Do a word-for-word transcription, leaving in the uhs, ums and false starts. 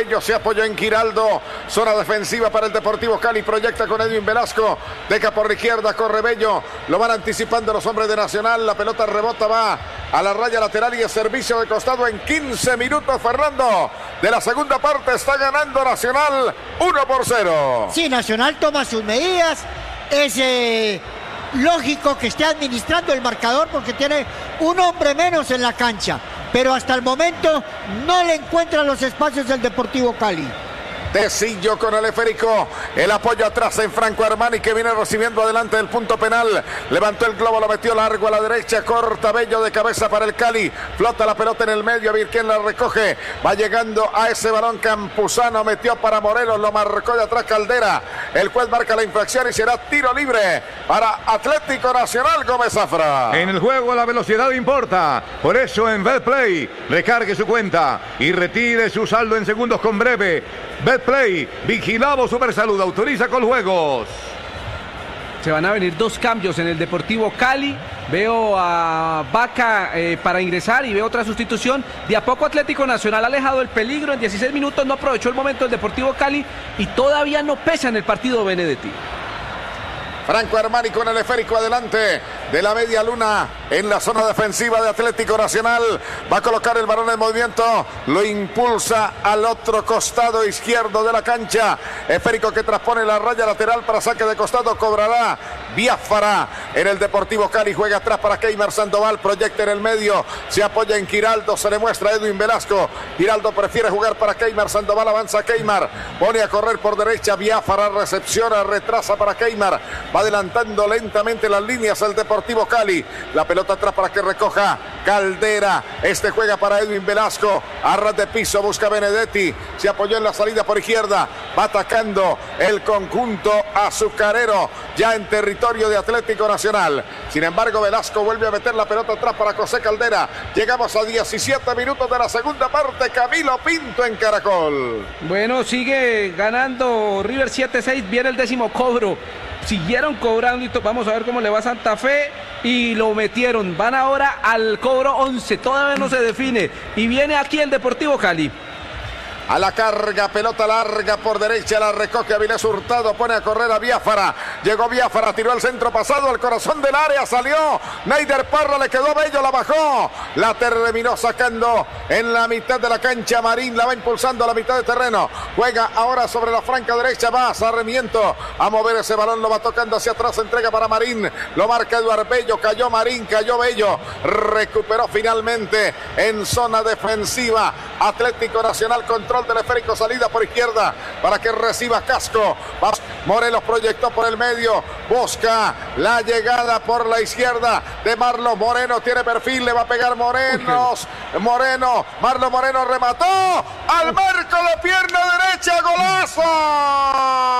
Bello, se apoya en Giraldo. Zona defensiva para el Deportivo Cali. Proyecta con Edwin Velasco. Deja por la izquierda, corre Bello. Lo van anticipando los hombres de Nacional. La pelota rebota, va a la raya lateral y es servicio de costado en quince minutos, Fernando. De la segunda parte está ganando Nacional uno por cero. Sí, Nacional toma sus medidas. Es eh, lógico que esté administrando el marcador porque tiene un hombre menos en la cancha. Pero hasta el momento no le encuentra los espacios del Deportivo Cali. Tecillo con el esférico, el apoyo atrás en Franco Armani que viene recibiendo adelante del punto penal, levantó el globo, lo metió largo a la derecha, corta Bello de cabeza para el Cali, flota la pelota en el medio, a ver quién la recoge, va llegando a ese balón Campuzano, metió para Morelos, lo marcó de atrás Caldera, el juez marca la infracción y será tiro libre para Atlético Nacional. Gómez Zafra. En el juego la velocidad importa, por eso en Betplay recargue su cuenta y retire su saldo en segundos con breve. Betplay, vigilado Supersalud, autoriza con juegos. Se van a venir dos cambios en el Deportivo Cali. Veo a Vaca eh, para ingresar y veo otra sustitución. De a poco Atlético Nacional ha alejado el peligro. En dieciséis minutos no aprovechó el momento el Deportivo Cali y todavía no pesa en el partido Benedetti. Franco Armani con el esférico adelante de la media luna en la zona defensiva de Atlético Nacional. Va a colocar el balón en movimiento. Lo impulsa al otro costado izquierdo de la cancha. Esférico que transpone la raya lateral para saque de costado. Cobrará Biafara en el Deportivo Cali. Juega atrás para Keimar Sandoval. Proyecta en el medio. Se apoya en Giraldo. Se le muestra a Edwin Velasco. Giraldo prefiere jugar para Keimar Sandoval. Avanza Keimar. Pone a correr por derecha. Biafara recepciona. Retrasa para Keimar. Va adelantando lentamente las líneas el Deportivo Cali. La pelota atrás para que recoja Caldera. Este juega para Edwin Velasco. A ras de piso busca Benedetti. Se apoyó en la salida por izquierda. Va atacando el conjunto azucarero. Ya en territorio de Atlético Nacional. Sin embargo, Velasco vuelve a meter la pelota atrás para José Caldera. Llegamos a diecisiete minutos de la segunda parte. Camilo Pinto en Caracol. Bueno, sigue ganando River siete seis. Viene el décimo cobro. Siguieron cobrando y vamos a ver cómo le va a Santa Fe y lo metieron. Van ahora al cobro once, todavía no se define y viene aquí el Deportivo Cali. A la carga, pelota larga por derecha, la recoge Avilés Hurtado, pone a correr a Biafara. Llegó Biafara, tiró el centro pasado al corazón del área, salió Neider Parra, le quedó Bello, la bajó. La terminó sacando en la mitad de la cancha. Marín la va impulsando a la mitad de terreno. Juega ahora sobre la franca derecha, va Sarmiento a mover ese balón, lo va tocando hacia atrás, entrega para Marín. Lo marca Eduardo Bello, cayó Marín, cayó Bello. Recuperó finalmente en zona defensiva. Atlético Nacional control del esférico, salida por izquierda para que reciba Casco. Morelos proyectó por el medio, busca la llegada por la izquierda de Marlon Moreno, tiene perfil, le va a pegar Morenos, Moreno, Marlon Moreno remató al marco de pierna derecha, golazo.